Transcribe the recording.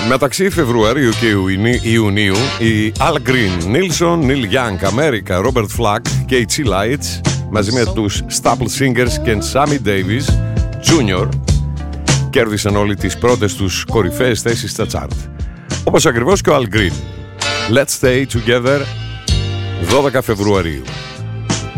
Μεταξύ Φεβρουαρίου και Ιουνίου, οι Al Green, Nilsson, Neil Young, America, Robert Flack και οι Chill Lights μαζί με τους Staple Singers και Sammy Davis Jr. κέρδισαν όλοι τις πρώτες τους κορυφαίες θέσεις στα chart. Όπως ακριβώς και ο Al Green. Let's Stay Together, 12 Φεβρουαρίου.